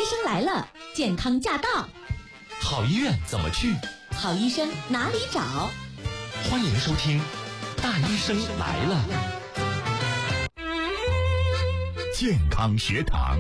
生来了，健康驾到。 好医院怎么去？ 好医生哪里找？ 欢迎收听《大医生来了》健康学堂。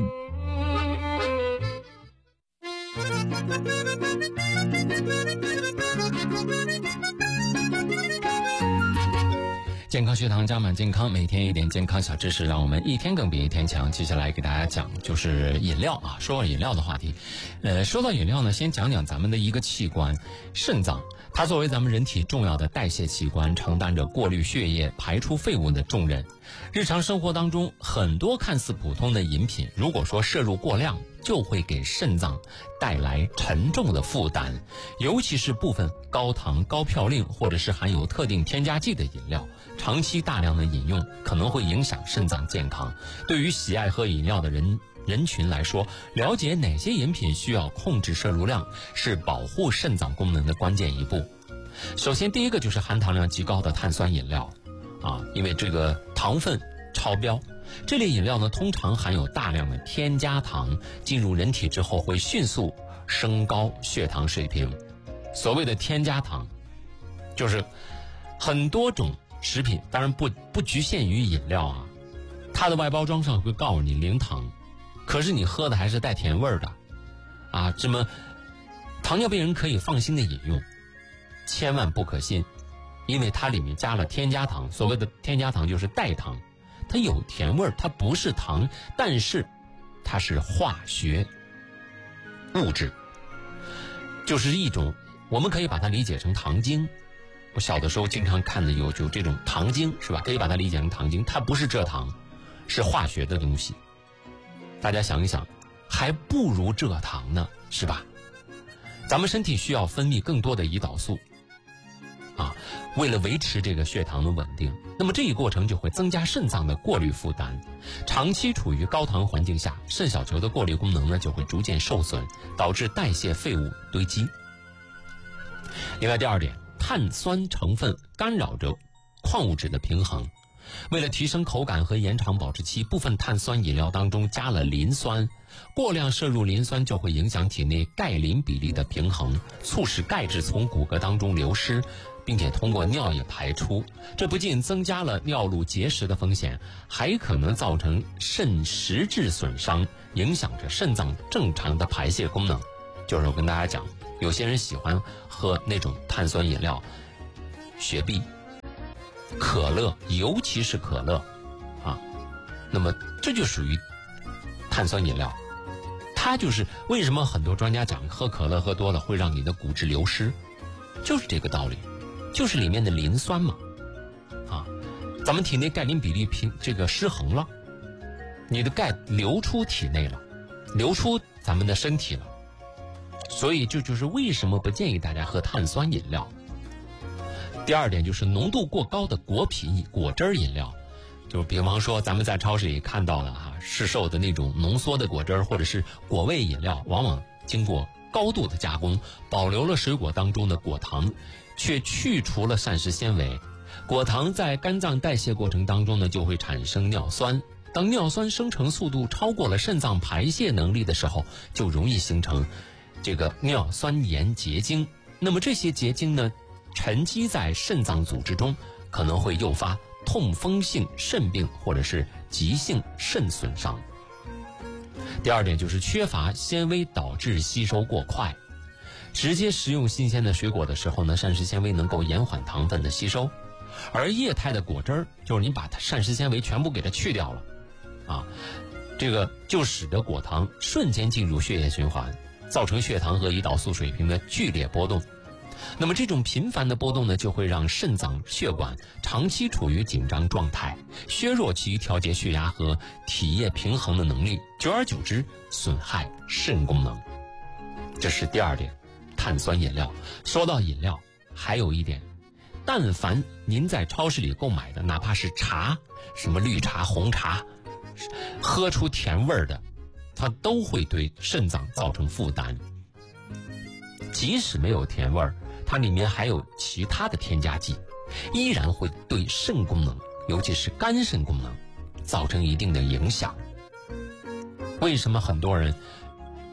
健康学堂加满健康，每天一点健康小知识，让我们一天更比一天强。接下来给大家讲就是饮料啊，说到饮料的话题。说到饮料呢，先讲讲咱们的一个器官——肾脏。它作为咱们人体重要的代谢器官，承担着过滤血液、排出废物的重任。日常生活当中，很多看似普通的饮品，如果说摄入过量，就会给肾脏带来沉重的负担。尤其是部分高糖、高嘌呤或者是含有特定添加剂的饮料，长期大量的饮用可能会影响肾脏健康。对于喜爱喝饮料的人群来说，了解哪些饮品需要控制摄入量，是保护肾脏功能的关键一步。首先，第一个就是含糖量极高的碳酸饮料啊，因为这个糖分超标。这类饮料呢，通常含有大量的添加糖，进入人体之后会迅速升高血糖水平。所谓的添加糖，就是很多种食品，当然不局限于饮料啊，它的外包装上会告诉你零糖，可是你喝的还是带甜味儿的啊。这么糖尿病人可以放心的饮用，千万不可信，因为它里面加了添加糖。所谓的添加糖就是代糖，它有甜味儿，它不是糖，但是它是化学物质，就是一种，我们可以把它理解成糖精。我小的时候经常看的有这种糖精，是吧？可以把它理解成糖精，它不是蔗糖，是化学的东西。大家想一想，还不如蔗糖呢，是吧？咱们身体需要分泌更多的胰岛素啊，为了维持这个血糖的稳定，那么这一过程就会增加肾脏的过滤负担。长期处于高糖环境下，肾小球的过滤功能呢就会逐渐受损，导致代谢废物堆积。另外第二点，碳酸成分干扰着矿物质的平衡。为了提升口感和延长保质期，部分碳酸饮料当中加了磷酸。过量摄入磷酸就会影响体内钙磷比例的平衡，促使钙质从骨骼当中流失，并且通过尿液排出。这不仅增加了尿路结石的风险，还可能造成肾实质损伤，影响着肾脏正常的排泄功能。就是我跟大家讲，有些人喜欢喝那种碳酸饮料，雪碧、可乐，尤其是可乐啊，那么这就属于碳酸饮料。它就是为什么很多专家讲喝可乐喝多了会让你的骨质流失，就是这个道理，就是里面的磷酸嘛啊，咱们体内钙磷比例这个失衡了，你的钙流出体内了，流出咱们的身体了，所以这就是为什么不建议大家喝碳酸饮料。第二点就是浓度过高的果汁饮料，就比方说咱们在超市里看到了市售的那种浓缩的果汁或者是果味饮料，往往经过高度的加工，保留了水果当中的果糖，却去除了膳食纤维。果糖在肝脏代谢过程当中呢，就会产生尿酸。当尿酸生成速度超过了肾脏排泄能力的时候，就容易形成这个尿酸盐结晶。那么这些结晶呢，沉积在肾脏组织中，可能会诱发痛风性肾病或者是急性肾损伤。第二点就是缺乏纤维导致吸收过快。直接食用新鲜的水果的时候呢，膳食纤维能够延缓糖分的吸收，而液态的果汁就是你把它膳食纤维全部给它去掉了啊，这个就使得果糖瞬间进入血液循环，造成血糖和胰岛素水平的剧烈波动。那么这种频繁的波动呢，就会让肾脏血管长期处于紧张状态，削弱其调节血压和体液平衡的能力，久而久之损害肾功能。这是第二点，碳酸饮料。说到饮料，还有一点，但凡您在超市里购买的，哪怕是茶，什么绿茶、红茶，喝出甜味儿的，它都会对肾脏造成负担。即使没有甜味儿，它里面还有其他的添加剂，依然会对肾功能，尤其是肝肾功能造成一定的影响。为什么很多人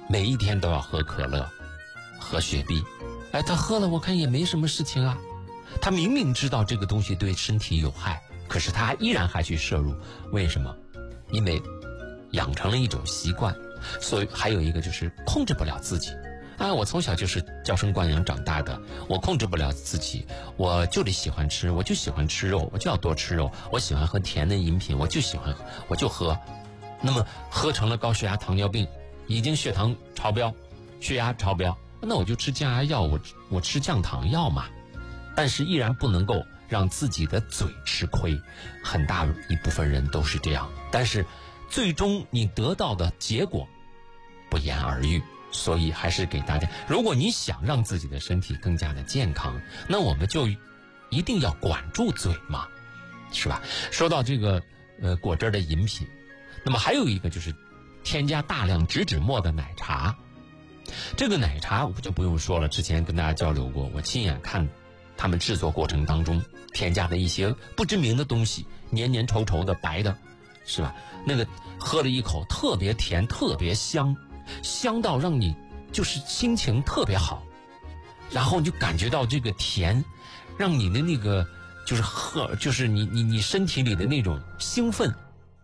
每一天都要喝可乐喝雪碧，他喝了我看也没什么事情啊。他明明知道这个东西对身体有害，可是他依然还去摄入，为什么？因为养成了一种习惯。所以还有一个就是控制不了自己我从小就是娇生惯养长大的，我控制不了自己，我就得喜欢吃，我就喜欢吃肉，我就要多吃肉，我喜欢喝甜的饮品，我就喝，那么喝成了高血压糖尿病，已经血糖超标，血压超标，那我就吃降压药，我吃降糖药嘛。但是依然不能够让自己的嘴吃亏，很大一部分人都是这样，但是最终你得到的结果不言而喻。所以还是给大家，如果你想让自己的身体更加的健康，那我们就一定要管住嘴嘛，是吧？说到这个果汁的饮品，那么还有一个就是添加大量植脂末的奶茶。这个奶茶我就不用说了，之前跟大家交流过，我亲眼看他们制作过程当中添加的一些不知名的东西，黏黏稠稠的白的，是吧？那个喝了一口特别甜特别香，香到让你就是心情特别好，然后你就感觉到这个甜让你的那个就是你身体里的那种兴奋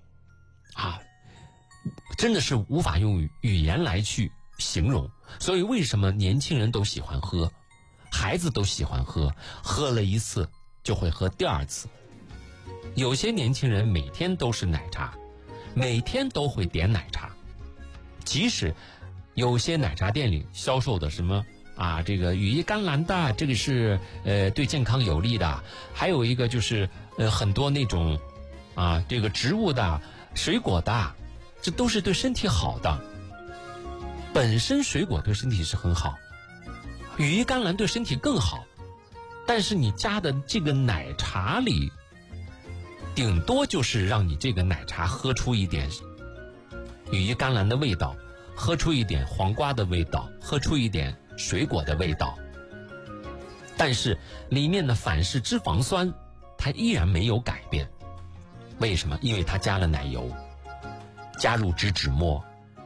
真的是无法用语言来去形容。所以为什么年轻人都喜欢喝，孩子都喜欢喝，喝了一次就会喝第二次。有些年轻人每天都是奶茶，每天都会点奶茶，即使有些奶茶店里销售的什么这个羽衣甘蓝的，这个是对健康有利的，还有一个就是很多那种这个植物的水果的，这都是对身体好的。本身水果对身体是很好，羽衣甘蓝对身体更好，但是你加的这个奶茶里顶多就是让你这个奶茶喝出一点羽衣甘蓝的味道，喝出一点黄瓜的味道，喝出一点水果的味道，但是里面的反式脂肪酸它依然没有改变。为什么？因为它加了奶油，加入植脂末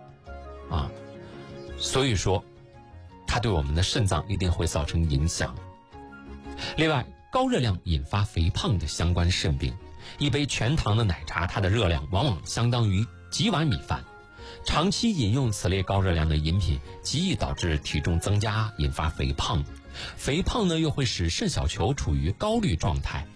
所以说它对我们的肾脏一定会造成影响。另外，高热量引发肥胖的相关肾病，一杯全糖的奶茶它的热量往往相当于几碗米饭，长期饮用此类高热量的饮品极易导致体重增加，引发肥胖。肥胖呢又会使肾小球处于高率状态，